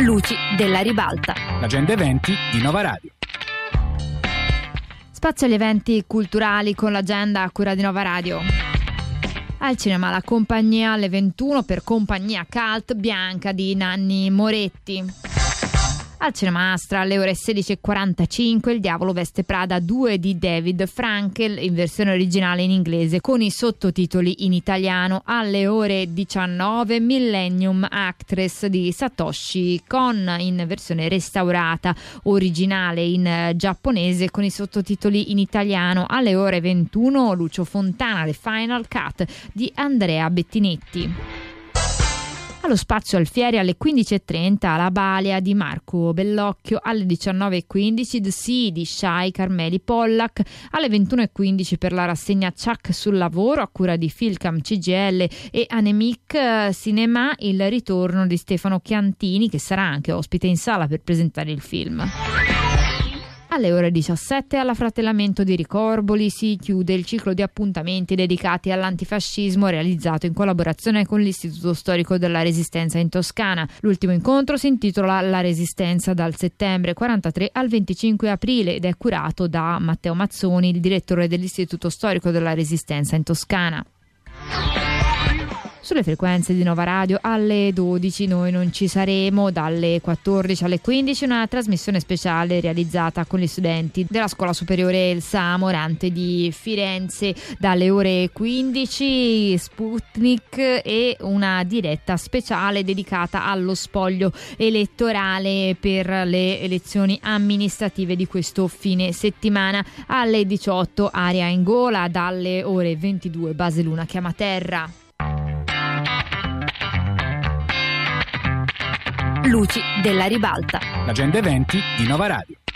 Luci della ribalta. L'agenda eventi di Nova Radio. Spazio agli eventi culturali con l'agenda a cura di Nova Radio. Al cinema La Compagnia alle 21 per Compagnia Cult Bianca di Nanni Moretti. Al Cinema Astra alle ore 16:45 Il diavolo veste Prada 2 di David Frankel in versione originale in inglese con i sottotitoli in italiano. Alle ore 19 Millennium Actress di Satoshi Kon in versione restaurata originale in giapponese con i sottotitoli in italiano. Alle ore 21 Lucio Fontana The Final Cut di Andrea Bettinetti. Allo Spazio Alfieri alle 15:30 La Balia di Marco Bellocchio, alle 19:15 The Sea di Shai Carmeli Pollack, alle 21:15 per la rassegna Chuck sul lavoro a cura di Filcam CGL e Anemic Cinema il ritorno di Stefano Chiantini, che sarà anche ospite in sala per presentare il film. Alle ore 17 all'Affratellamento di Ricorboli si chiude il ciclo di appuntamenti dedicati all'antifascismo realizzato in collaborazione con l'Istituto Storico della Resistenza in Toscana. L'ultimo incontro si intitola La Resistenza dal settembre 43 al 25 aprile ed è curato da Matteo Mazzoni, il direttore dell'Istituto Storico della Resistenza in Toscana. Sulle frequenze di Nova Radio alle 12 noi non ci saremo, dalle 14 alle 15 una trasmissione speciale realizzata con gli studenti della Scuola Superiore Elsa Morante di Firenze. Dalle ore 15 Sputnik e una diretta speciale dedicata allo spoglio elettorale per le elezioni amministrative di questo fine settimana. Alle 18 Aria in Gola, dalle ore 22 Baseluna chiama terra. Luci della ribalta. L'agenda eventi di Nova Radio.